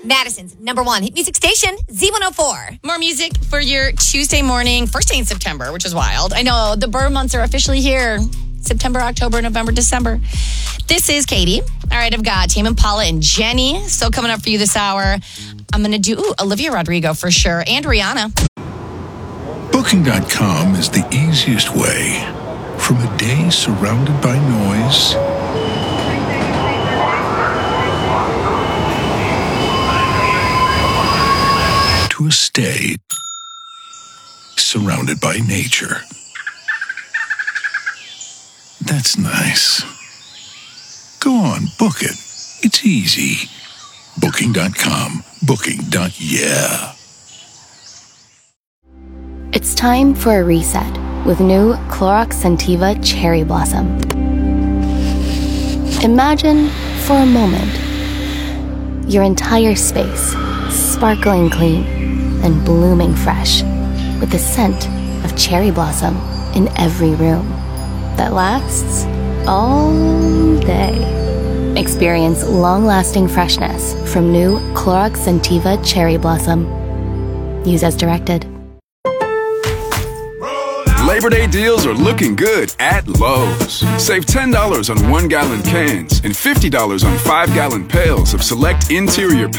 Madison's #1 hit music station, Z104. More music for your Tuesday morning, first day in September, which is wild. I know the Burr months are officially here. September, October, November, December. This is Katie. All right, I've got Tame Impala and Jenny still coming up for you this hour. I'm going to do Olivia Rodrigo for sure, and Rihanna. Booking.com is the easiest way. From a day surrounded by noise to a stay surrounded by nature. That's nice. Go on, book it. It's easy. Booking.com. Booking.yeah. It's time for a reset with new Clorox Scentiva Cherry Blossom. Imagine, for a moment, your entire space sparkling clean and blooming fresh with the scent of cherry blossom in every room that lasts all day. Experience long-lasting freshness from new Clorox Scentiva Cherry Blossom. Use as directed. Labor Day deals are looking good at Lowe's. Save $10 on 1-gallon cans and $50 on 5-gallon pails of select interior